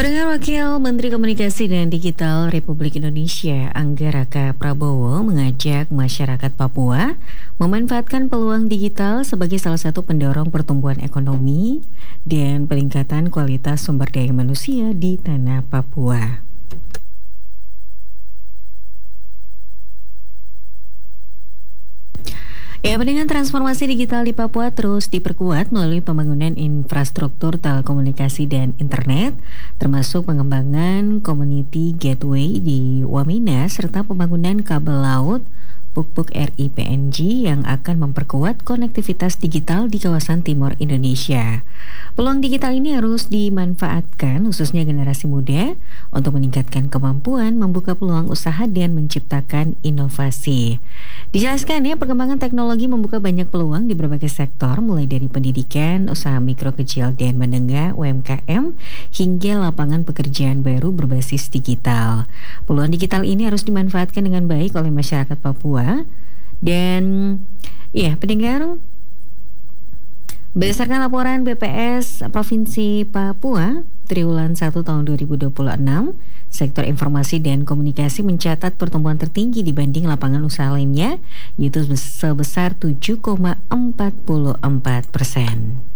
Pendengar Wakil Menteri Komunikasi dan Digital Republik Indonesia Angga Raka Prabowo mengajak masyarakat Papua memanfaatkan peluang digital sebagai salah satu pendorong pertumbuhan ekonomi dan peningkatan kualitas sumber daya manusia di tanah Papua. Ya, pendengar, transformasi digital di Papua terus diperkuat melalui pembangunan infrastruktur telekomunikasi dan internet, termasuk pengembangan community gateway di Wamena serta pembangunan kabel laut Pupuk RI-PNG yang akan memperkuat konektivitas digital di kawasan timur Indonesia. Peluang digital ini harus dimanfaatkan khususnya generasi muda untuk meningkatkan kemampuan membuka peluang usaha dan menciptakan inovasi. Dijelaskan ya, perkembangan teknologi membuka banyak peluang di berbagai sektor, mulai dari pendidikan, usaha mikro kecil dan menengah UMKM, hingga lapangan pekerjaan baru berbasis digital. Peluang digital ini harus dimanfaatkan dengan baik oleh masyarakat Papua. Dan ya, pendengar, berdasarkan laporan BPS Provinsi Papua triwulan 1 tahun 2026, sektor informasi dan komunikasi mencatat pertumbuhan tertinggi dibanding lapangan usaha lainnya, yaitu sebesar 7,44%.